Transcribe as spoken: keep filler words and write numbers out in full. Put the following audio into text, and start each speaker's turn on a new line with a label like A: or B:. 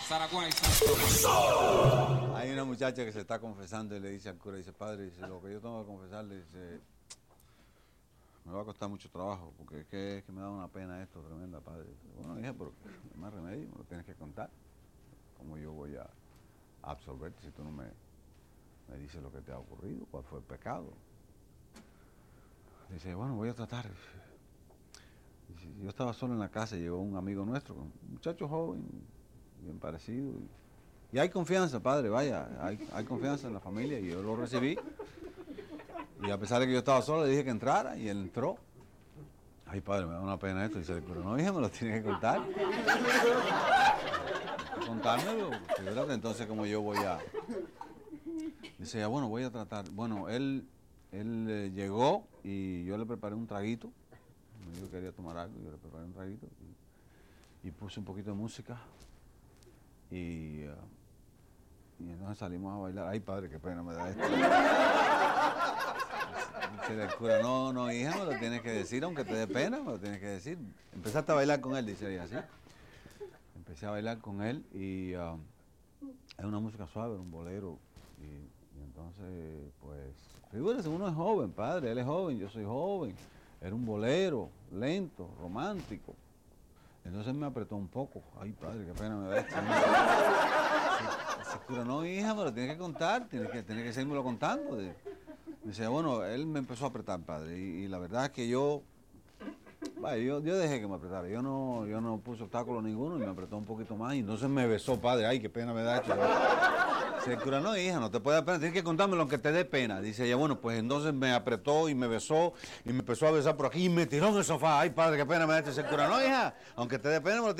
A: Zaragoza y Santo.
B: Hay una muchacha que se está confesando y le dice al cura, dice, padre, dice, lo que yo tengo que confesarle, dice, me va a costar mucho trabajo, porque es que, es que me da una pena esto tremenda, padre. Dice, bueno, dije, pero no hay más remedio, me lo tienes que contar. ¿Cómo yo voy a absorberte si tú no me, me dices lo que te ha ocurrido? ¿Cuál fue el pecado? Dice, bueno, voy a tratar. Dice, yo estaba solo en la casa y llegó un amigo nuestro, un muchacho joven, bien parecido. Y, y hay confianza, padre, vaya, hay, hay confianza en la familia y yo lo recibí. Y a pesar de que yo estaba solo, le dije que entrara y él entró. Ay, padre, me da una pena esto. Dice, pero no, hija, me lo tienes que contar. Contármelo. Fíjate, entonces, como yo voy a... Dice, ya, bueno, voy a tratar. Bueno, él, él eh, llegó y yo le preparé un traguito. Me dijo que quería tomar algo, yo le preparé un traguito. Y, y puse un poquito de música. Y... Uh, y entonces salimos a bailar. Ay, padre, qué pena me da esto. Dice el cura, no, no, hija, me lo tienes que decir, aunque te dé pena, me lo tienes que decir. Empezaste a bailar con él, dice ella, así. Empecé a bailar con él y uh, es una música suave, un bolero. Y, y entonces, pues, figúrese, uno es joven, padre, él es joven, yo soy joven. Era un bolero, lento, romántico. Entonces me apretó un poco. Ay, padre, qué pena me da esto. Pero no, hija, me lo tienes que contar, tienes que, tienes que seguirme contando. Dice, bueno, él me empezó a apretar, padre, y, y la verdad es que yo, vaya, yo, yo dejé que me apretara, yo no, yo no puse obstáculo ninguno y me apretó un poquito más y entonces me besó, padre, ay, qué pena me da esto. Dice el cura, no, hija, no te puede dar pena, tienes que contármelo aunque te dé pena. Dice ella, bueno, pues entonces me apretó y me besó y me empezó a besar por aquí y me tiró en el sofá. Ay, padre, qué pena me da esto. Dice el cura, no, hija, aunque te dé pena, me lo